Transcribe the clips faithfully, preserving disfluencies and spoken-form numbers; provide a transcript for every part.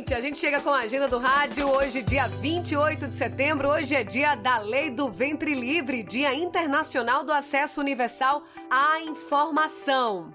gente, a gente chega com a agenda do rádio, hoje dia vinte e oito de setembro, hoje é dia da Lei do Ventre Livre, Dia Internacional do Acesso Universal à Informação.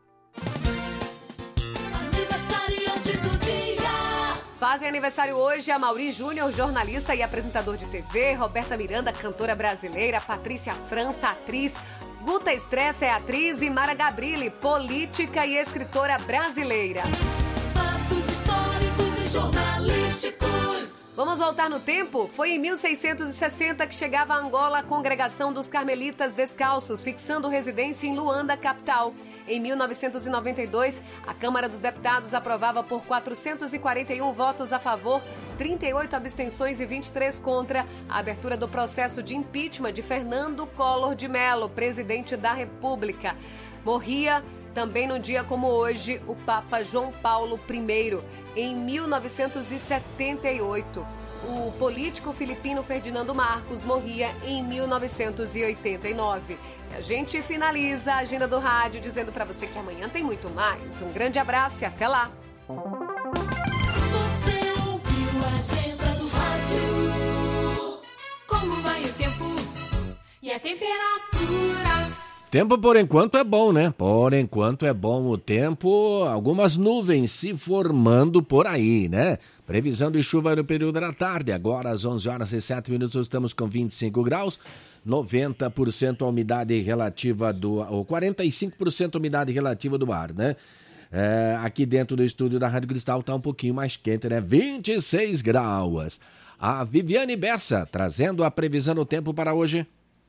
Aniversariantes do dia. Fazem aniversário hoje a Mauri Júnior, jornalista e apresentador de T V, Roberta Miranda, cantora brasileira, Patrícia França, atriz, Guta Estressa é atriz e Mara Gabrilli, política e escritora brasileira. Fatos históricos e jornalísticos. Vamos voltar no tempo? Foi em mil seiscentos e sessenta que chegava a Angola a Congregação dos Carmelitas Descalços, fixando residência em Luanda, capital. Em mil novecentos e noventa e dois, a Câmara dos Deputados aprovava por quatrocentos e quarenta e um votos a favor, trinta e oito abstenções e vinte e três contra a abertura do processo de impeachment de Fernando Collor de Mello, presidente da República. Morria também no dia como hoje o Papa João Paulo primeiro, em mil novecentos e setenta e oito. O político filipino Ferdinando Marcos morria em mil novecentos e oitenta e nove. E a gente finaliza a agenda do rádio dizendo para você que amanhã tem muito mais. Um grande abraço e até lá. Você ouviu a agenda do rádio? Como vai o tempo e a temperatura? Tempo por enquanto é bom, né? Por enquanto é bom o tempo, algumas nuvens se formando por aí, né? Previsão de chuva no período da tarde, agora às onze horas e sete minutos estamos com vinte e cinco graus, noventa por cento a umidade relativa do, ou quarenta e cinco por cento a umidade relativa do ar, né? É, aqui dentro do estúdio da Rádio Cristal está um pouquinho mais quente, né? vinte e seis graus. A Viviane Bessa trazendo a previsão do tempo para hoje.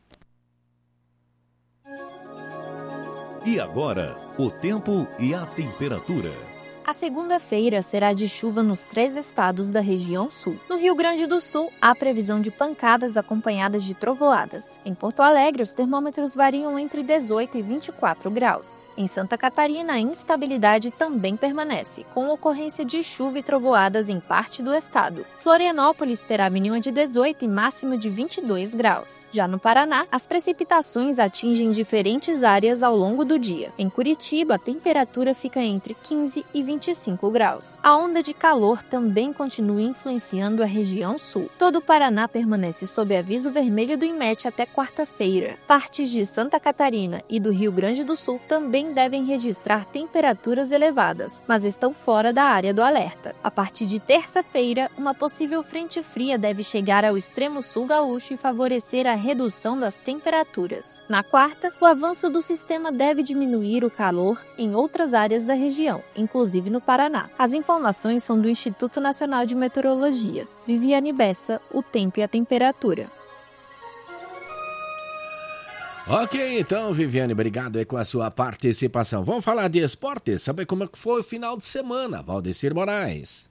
E agora, o tempo e a temperatura. A segunda-feira será de chuva nos três estados da região sul. No Rio Grande do Sul, há previsão de pancadas acompanhadas de trovoadas. Em Porto Alegre, os termômetros variam entre dezoito e vinte e quatro graus. Em Santa Catarina, a instabilidade também permanece, com ocorrência de chuva e trovoadas em parte do estado. Florianópolis terá mínima de dezoito e máxima de vinte e dois graus. Já no Paraná, as precipitações atingem diferentes áreas ao longo do dia. Em Curitiba, a temperatura fica entre quinze e vinte e cinco graus. A onda de calor também continua influenciando a região sul. Todo o Paraná permanece sob aviso vermelho do INMET até quarta-feira. Partes de Santa Catarina e do Rio Grande do Sul também devem registrar temperaturas elevadas, mas estão fora da área do alerta. A partir de terça-feira, uma possível frente fria deve chegar ao extremo sul gaúcho e favorecer a redução das temperaturas. Na quarta, o avanço do sistema deve diminuir o calor em outras áreas da região, inclusive no Paraná. As informações são do Instituto Nacional de Meteorologia. Viviane Bessa, o tempo e a temperatura. Ok, então, Viviane, obrigado aí com a sua participação. Vamos falar de esportes, saber como é que foi o final de semana. Valdecir Moraes.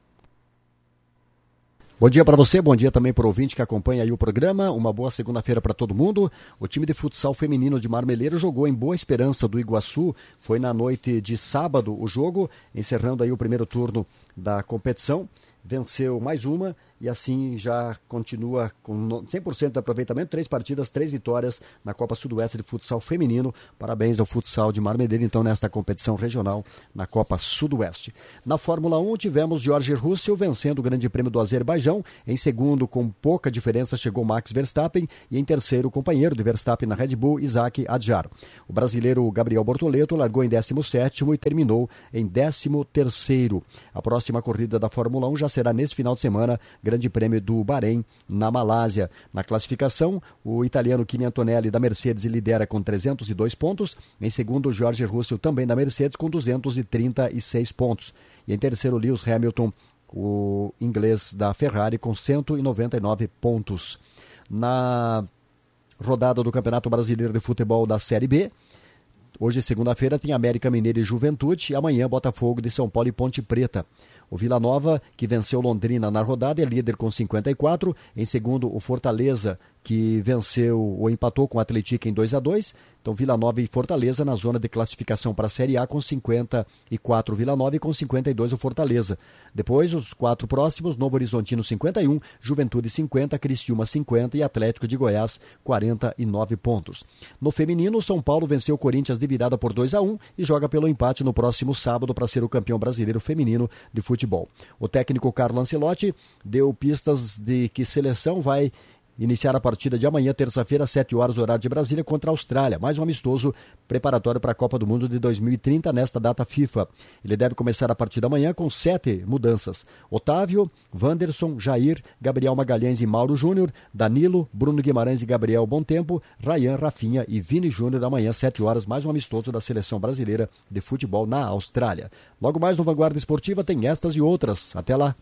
Bom dia para você, bom dia também para o ouvinte que acompanha aí o programa. Uma boa segunda-feira para todo mundo. O time de futsal feminino de Marmeleiro jogou em Boa Esperança do Iguaçu. Foi na noite de sábado o jogo, encerrando aí o primeiro turno da competição. Venceu mais uma e assim já continua com cem por cento de aproveitamento, três partidas, três vitórias na Copa Sudoeste de Futsal Feminino. Parabéns ao futsal de Marmeleiro, então, nesta competição regional na Copa Sudoeste. Na Fórmula um, tivemos George Russell vencendo o Grande Prêmio do Azerbaijão. Em segundo, com pouca diferença, chegou Max Verstappen e em terceiro, o companheiro de Verstappen na Red Bull, Isaac Adjar. O brasileiro Gabriel Bortoleto largou em décimo sétimo e terminou em décimo terceiro. A próxima corrida da Fórmula um já será nesse final de semana, Grande Prêmio do Bahrein, na Malásia. Na classificação, o italiano Kimi Antonelli da Mercedes lidera com trezentos e dois pontos. Em segundo, George Russell também da Mercedes com duzentos e trinta e seis pontos. E em terceiro, Lewis Hamilton, o inglês da Ferrari, com cento e noventa e nove pontos. Na rodada do Campeonato Brasileiro de Futebol da Série B, hoje, segunda-feira, tem América Mineiro e Juventude. E amanhã, Botafogo de São Paulo e Ponte Preta. O Vila Nova, que venceu Londrina na rodada, é líder com cinquenta e quatro. Em segundo, o Fortaleza, que venceu ou empatou com o Atlético em dois a dois, Então Vila Nova e Fortaleza na zona de classificação para a Série A com cinquenta e quatro Vila Nova e com cinquenta e dois o Fortaleza. Depois os quatro próximos, Novo Horizontino cinquenta e um, Juventude cinquenta, Criciúma cinquenta e Atlético de Goiás quarenta e nove pontos. No feminino, São Paulo venceu o Corinthians de virada por dois a um e joga pelo empate no próximo sábado para ser o campeão brasileiro feminino de futebol. O técnico Carlo Ancelotti deu pistas de que seleção vai iniciar a partida de amanhã, terça-feira, às sete horas, horário de Brasília, contra a Austrália. Mais um amistoso preparatório para a Copa do Mundo de dois mil e trinta, nesta data FIFA. Ele deve começar a partida amanhã com sete mudanças. Otávio, Wanderson, Jair, Gabriel Magalhães e Mauro Júnior, Danilo, Bruno Guimarães e Gabriel Bontempo, Rayan, Rafinha e Vini Júnior, amanhã, sete horas, mais um amistoso da Seleção Brasileira de Futebol na Austrália. Logo mais no Vanguarda Esportiva tem estas e outras. Até lá.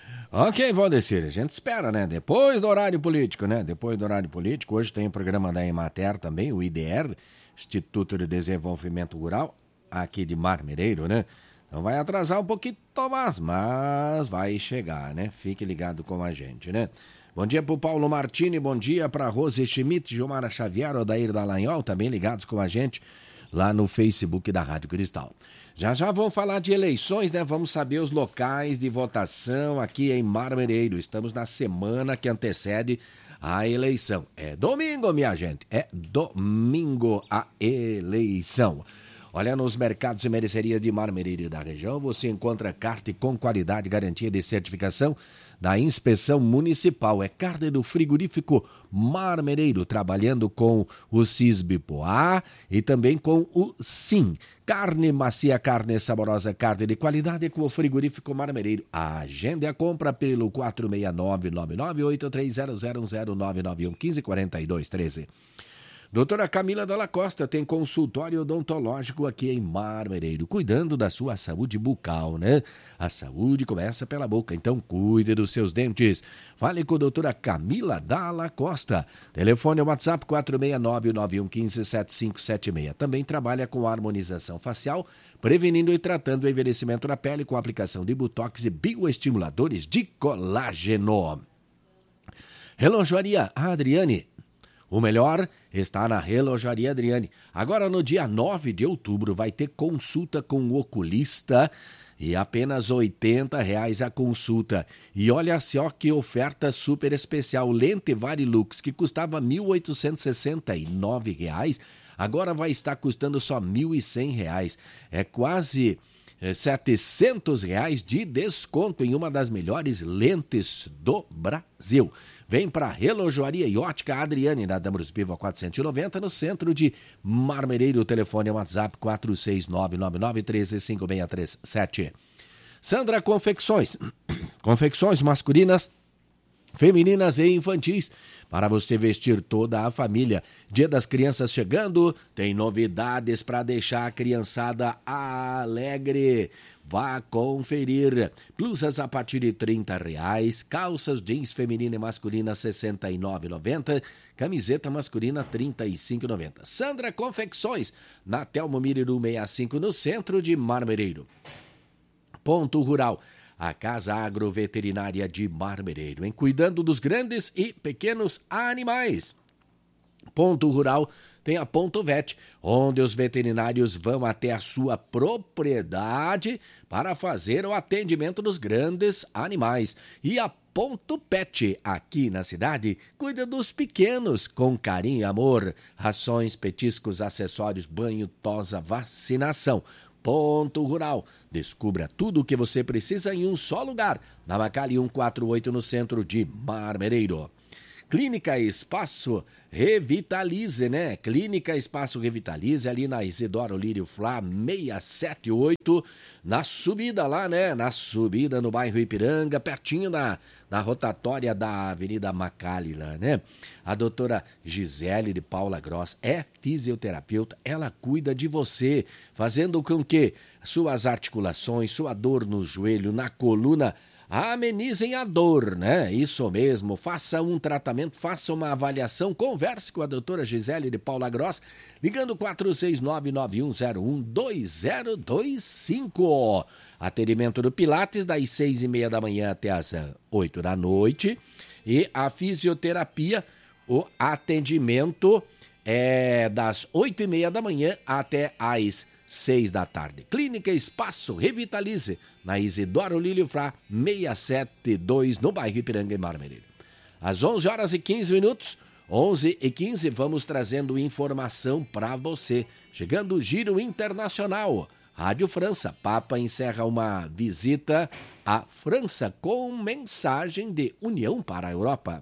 Ok, Valdecir, a gente espera, né? Depois do horário político, né? Depois do horário político, hoje tem o programa da Emater também, o I D R, Instituto de Desenvolvimento Rural, aqui de Marmereiro, né? Então vai atrasar um pouquinho, Tomás, mas vai chegar, né? Fique ligado com a gente, né? Bom dia pro Paulo Martini, bom dia pra Rose Schmidt, Gilmara Xavier, Odair Dallagnol, também ligados com a gente lá no Facebook da Rádio Cristal. Já já vamos falar de eleições, né? Vamos saber os locais de votação aqui em Marmereiro. Estamos na semana que antecede a eleição. É domingo, minha gente. É domingo a eleição. Olha, nos mercados e mercearias de Marmereiro e da região, você encontra carne com qualidade, garantia de certificação da Inspeção Municipal. É carne do frigorífico Marmereiro, trabalhando com o CISB-Poá e também com o SIM. Carne macia, carne saborosa, carne de qualidade com o frigorífico Marmereiro. Agende a compra pelo quatro seis nove, nove nove oito três zero zero zero nove nove um um cinco quatro dois um três. Doutora Camila Dalla Costa tem consultório odontológico aqui em Marmereiro, cuidando da sua saúde bucal, né? A saúde começa pela boca, então cuide dos seus dentes. Fale com a doutora Camila Dalla Costa. Telefone WhatsApp quatro seis nove, nove um um cinco, sete cinco sete seis. Também trabalha com harmonização facial, prevenindo e tratando o envelhecimento da pele com aplicação de botox e bioestimuladores de colágeno. Relojoaria Adriane. O melhor está na Relojaria Adriane. Agora, no dia nove de outubro, vai ter consulta com o oculista e apenas oitenta reais a consulta. E olha só que oferta super especial. Lente Varilux, que custava mil oitocentos e sessenta e nove reais, agora vai estar custando só mil e cem reais. É quase é, setecentos reais de desconto em uma das melhores lentes do Brasil. Vem para Relojoaria e Ótica Adriane, na Damaros Piva quatrocentos e noventa, no centro de Marmereiro. O telefone é o WhatsApp quatro seis nove nove nove um três cinco seis três sete. Sandra Confecções. Confecções masculinas, femininas e infantis, para você vestir toda a família. Dia das Crianças chegando, tem novidades para deixar a criançada alegre. Vá conferir. Blusas a partir de trinta reais, calças jeans feminina e masculina sessenta e nove reais e noventa centavos, camiseta masculina trinta e cinco reais e noventa centavos. Sandra Confecções, na Telmo Miriru sessenta e cinco, no centro de Marmereiro. Ponto Rural, a Casa Agroveterinária de Marmereiro, em cuidando dos grandes e pequenos animais. Ponto Rural tem a Ponto Vet, onde os veterinários vão até a sua propriedade para fazer o atendimento dos grandes animais. E a Ponto Pet, aqui na cidade, cuida dos pequenos com carinho e amor. Rações, petiscos, acessórios, banho, tosa, vacinação. Ponto Rural. Descubra tudo o que você precisa em um só lugar. Na Macali cento e quarenta e oito, no centro de Marmereiro. Clínica Espaço Revitalize, né? Clínica Espaço Revitalize, ali na Isidoro Lírio Flá, seiscentos e setenta e oito, na subida lá, né? Na subida no bairro Ipiranga, pertinho da, da rotatória da Avenida Macali lá, né? A doutora Gisele de Paula Gross é fisioterapeuta, ela cuida de você, fazendo com que suas articulações, sua dor no joelho, na coluna, amenizem a dor, né? Isso mesmo, faça um tratamento, faça uma avaliação, converse com a doutora Gisele de Paula Gross, ligando quatro seis nove, nove um zero um, dois zero dois cinco. Atendimento do Pilates das seis e meia da manhã até as oito da noite. E a fisioterapia, o atendimento é das oito e meia da manhã até às seis da tarde. Clínica Espaço Revitalize, na Isidoro Lílio Frá, seiscentos e setenta e dois, no bairro Ipiranga, em Marmeleiro. Às onze horas e quinze minutos, onze e quinze, vamos trazendo informação para você. Chegando o Giro Internacional. Rádio França, Papa encerra uma visita à França com mensagem de união para a Europa.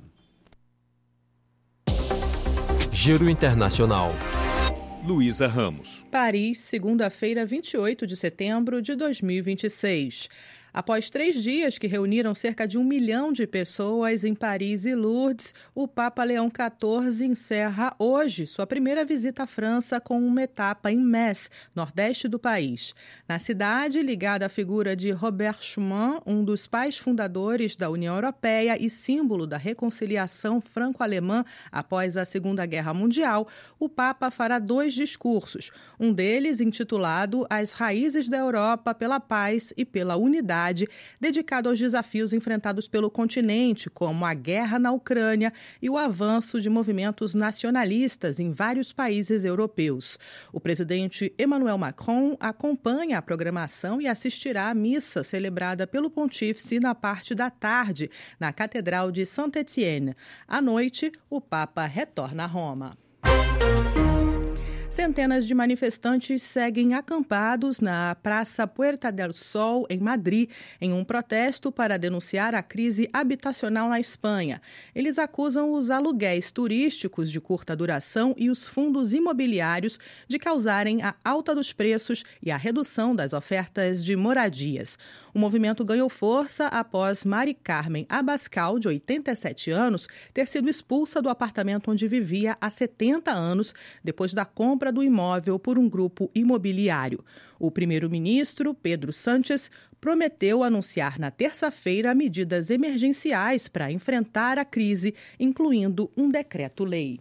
Giro Internacional. Luísa Ramos. Paris, segunda-feira, vinte e oito de setembro de dois mil e vinte e seis. Após três dias que reuniram cerca de um milhão de pessoas em Paris e Lourdes, o Papa Leão quatorze encerra hoje sua primeira visita à França com uma etapa em Metz, nordeste do país. Na cidade, ligada à figura de Robert Schuman, um dos pais fundadores da União Europeia e símbolo da reconciliação franco-alemã após a Segunda Guerra Mundial, o Papa fará dois discursos, um deles intitulado As Raízes da Europa pela Paz e pela Unidade, dedicado aos desafios enfrentados pelo continente, como a guerra na Ucrânia e o avanço de movimentos nacionalistas em vários países europeus. O presidente Emmanuel Macron acompanha a programação e assistirá à missa celebrada pelo pontífice na parte da tarde, na Catedral de Saint-Étienne. À noite, o Papa retorna a Roma. Centenas de manifestantes seguem acampados na Praça Puerta del Sol, em Madrid, em um protesto para denunciar a crise habitacional na Espanha. Eles acusam os aluguéis turísticos de curta duração e os fundos imobiliários de causarem a alta dos preços e a redução das ofertas de moradias. O movimento ganhou força após Mari Carmen Abascal, de oitenta e sete anos, ter sido expulsa do apartamento onde vivia há setenta anos, depois da compra do imóvel por um grupo imobiliário. O primeiro-ministro, Pedro Sánchez, prometeu anunciar na terça-feira medidas emergenciais para enfrentar a crise, incluindo um decreto-lei.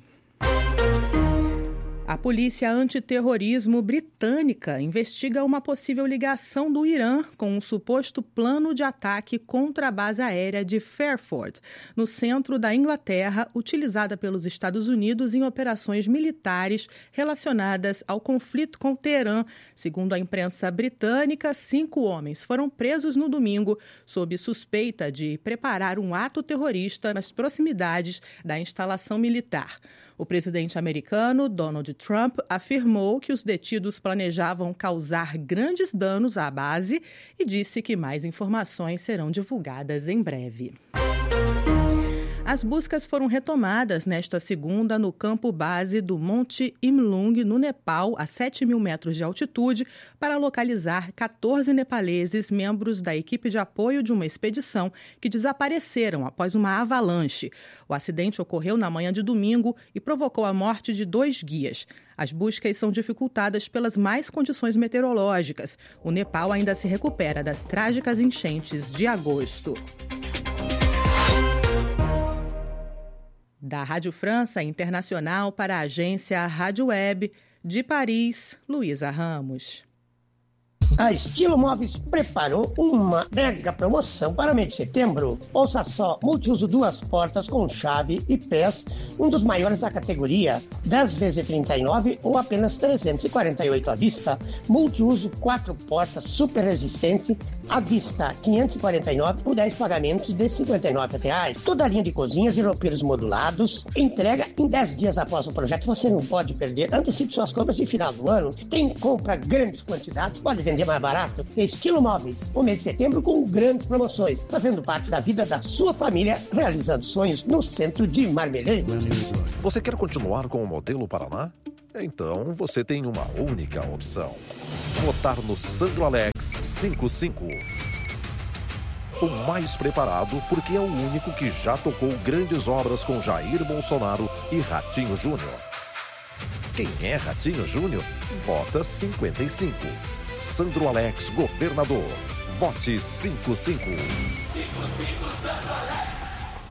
A polícia antiterrorismo britânica investiga uma possível ligação do Irã com um suposto plano de ataque contra a base aérea de Fairford, no centro da Inglaterra, utilizada pelos Estados Unidos em operações militares relacionadas ao conflito com Teherã. Segundo a imprensa britânica, cinco homens foram presos no domingo sob suspeita de preparar um ato terrorista nas proximidades da instalação militar. O presidente americano, Donald Trump, afirmou que os detidos planejavam causar grandes danos à base e disse que mais informações serão divulgadas em breve. As buscas foram retomadas nesta segunda no campo base do Monte Imlung, no Nepal, a sete mil metros de altitude, para localizar quatorze nepaleses, membros da equipe de apoio de uma expedição que desapareceram após uma avalanche. O acidente ocorreu na manhã de domingo e provocou a morte de dois guias. As buscas são dificultadas pelas más condições meteorológicas. O Nepal ainda se recupera das trágicas enchentes de agosto. Da Rádio França Internacional para a agência Rádio Web, de Paris, Luísa Ramos. A Estilo Móveis preparou uma mega promoção para o mês de setembro. Ouça só, multiuso duas portas com chave e pés, um dos maiores da categoria, dez vezes trinta e nove ou apenas trezentos e quarenta e oito à vista. Multiuso quatro portas super resistente, à vista quinhentos e quarenta e nove por dez pagamentos de cinquenta e nove reais. Toda a linha de cozinhas e roupeiros modulados, entrega em dez dias após o projeto. Você não pode perder. Antecipe suas compras e final do ano. Quem compra grandes quantidades pode vender mais barato. Estilo Móveis, o mês de setembro com grandes promoções, fazendo parte da vida da sua família, realizando sonhos no centro de Marmeleiro. Você quer continuar com o modelo Paraná? Então você tem uma única opção: votar no Sandro Alex cinquenta e cinco. O mais preparado porque é o único que já tocou grandes obras com Jair Bolsonaro e Ratinho Júnior. Quem é Ratinho Júnior? Vota cinquenta e cinco. Sandro Alex, governador. Vote cinquenta e cinco.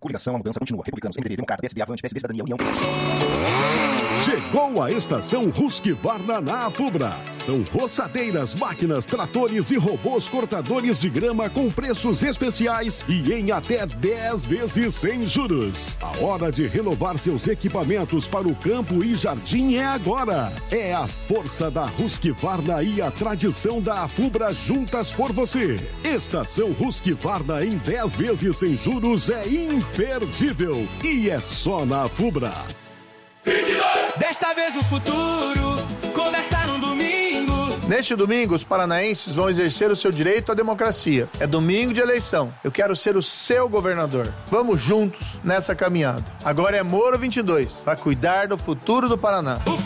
Coligação, a mudança continua. Republicanos, M D B, Democrata, P S D, Avante, P S D, Cidadania, União. Chegou a estação Husqvarna na Afubra. São roçadeiras, máquinas, tratores e robôs cortadores de grama com preços especiais e em até dez vezes sem juros. A hora de renovar seus equipamentos para o campo e jardim é agora. É a força da Husqvarna e a tradição da Afubra juntas por você. Estação Husqvarna em dez vezes sem juros é imperdível e é só na Afubra. vinte e dois Desta vez o futuro começa no domingo. Neste domingo, os paranaenses vão exercer o seu direito à democracia. É domingo de eleição. Eu quero ser o seu governador. Vamos juntos nessa caminhada. Agora é Moro vinte e dois, para cuidar do futuro do Paraná.